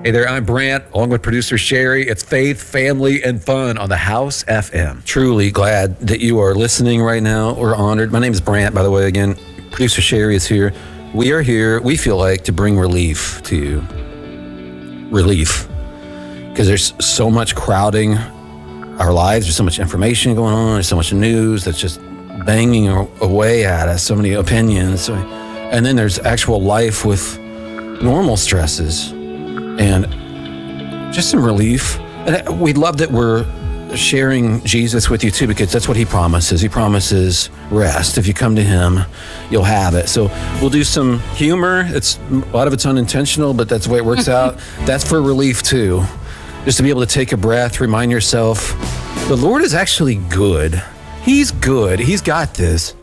Hey there, I'm Brant, along with producer Sherry. It's faith, family, and fun on the House FM. Truly glad that you are listening right now. We're honored. My name is Brant, by the way. Again, producer Sherry is here. We are here, we feel like, to bring relief to you. Relief. Because there's so much crowding our lives. There's so much information going on. There's so much news that's just banging away at us. So many opinions. And then there's actual life with normal stresses. And just some relief. And we love that we're sharing Jesus with you too, because that's what he promises. He promises rest. If you come to him, you'll have it. So we'll do some humor. A lot of it's unintentional, but that's the way it works out. That's for relief too. Just to be able to take a breath, remind yourself, the Lord is actually good. He's good. He's got this.